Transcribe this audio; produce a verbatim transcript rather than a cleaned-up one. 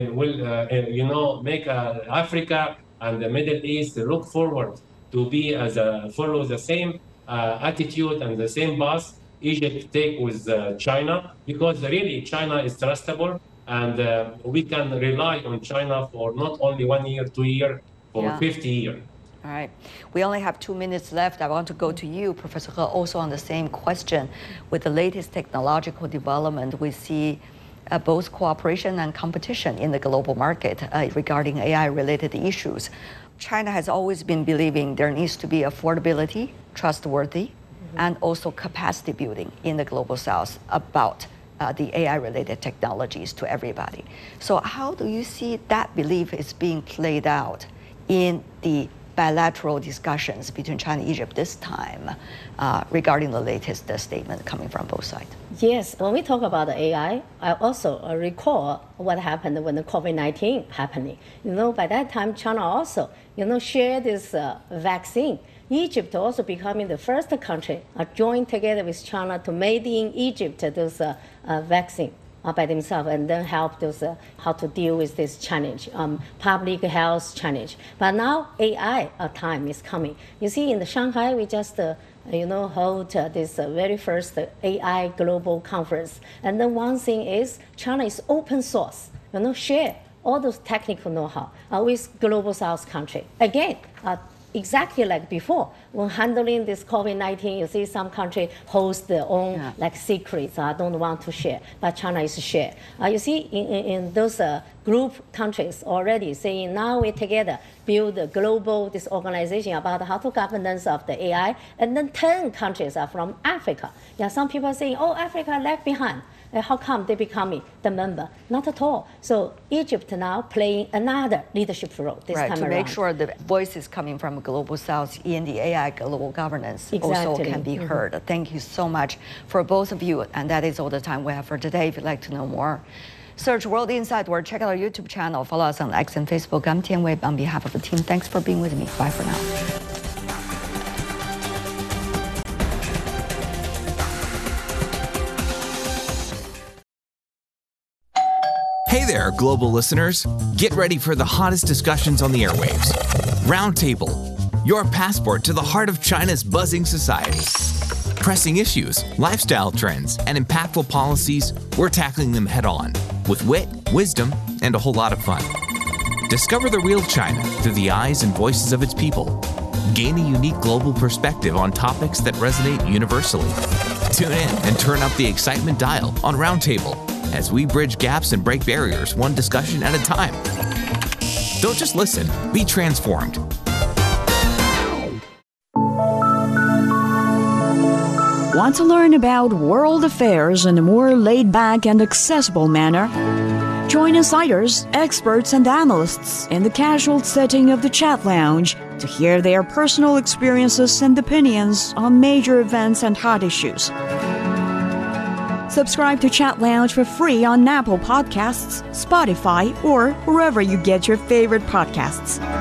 will, uh, you know, make uh, Africa and the Middle East look forward to be as a follow the same uh, attitude and the same path Egypt take with uh, China, because really China is trustable, and uh, we can rely on China for not only one year, two year, for Yeah. fifty years. All right. We only have two minutes left. I want to go to you, Professor He, also on the same question. With the latest technological development, we see uh, both cooperation and competition in the global market uh, regarding A I-related issues. China has always been believing there needs to be affordability, trustworthy, mm-hmm. and also capacity building in the global south about uh, the A I-related technologies to everybody. So how do you see that belief is being played out in the bilateral discussions between China and Egypt this time uh, regarding the latest uh, statement coming from both sides? Yes, when we talk about the A I, I also uh, recall what happened when the COVID nineteen happening. You know, by that time, China also, you know, shared this uh, vaccine. Egypt also becoming the first country uh, joined together with China to made in Egypt this uh, uh, vaccine. Uh, by themselves, and then help those uh, how to deal with this challenge, um, public health challenge. But now A I uh, time is coming. You see, in the Shanghai, we just uh, you know hold uh, this uh, very first uh, A I global conference. And then one thing is China is open source. You know, share all those technical know-how uh, with global South country. Again. Uh, Exactly like before, when handling this COVID nineteen, you see some country host their own yeah. like secrets. I uh, don't want to share, but China is share. Uh, you see, in, in, in those uh, group countries already saying now we together build a global this organization about how to governance of the A I, and then ten countries are from Africa. Yeah, some people are saying, oh, Africa left behind. How come they becoming the member? Not at all. So Egypt now playing another leadership role this right, time to around. make sure the voices coming from Global South in the A I global governance exactly. also can be heard. Mm-hmm. Thank you so much for both of you. And that is all the time we have for today. If you'd like to know more, search World Insight or check out our YouTube channel. Follow us on X and Facebook. I'm Tian Wei on behalf of the team. Thanks for being with me. Bye for now. Hey there, global listeners. Get ready for the hottest discussions on the airwaves. Roundtable, your passport to the heart of China's buzzing society. Pressing issues, lifestyle trends, and impactful policies, we're tackling them head on with wit, wisdom, and a whole lot of fun. Discover the real China through the eyes and voices of its people. Gain a unique global perspective on topics that resonate universally. Tune in and turn up the excitement dial on Roundtable as we bridge gaps and break barriers one discussion at a time. Don't just listen, be transformed. Want to learn about world affairs in a more laid-back and accessible manner? Join insiders, experts, and analysts in the casual setting of the Chat Lounge to hear their personal experiences and opinions on major events and hot issues. Subscribe to Chat Lounge for free on Apple Podcasts, Spotify, or wherever you get your favorite podcasts.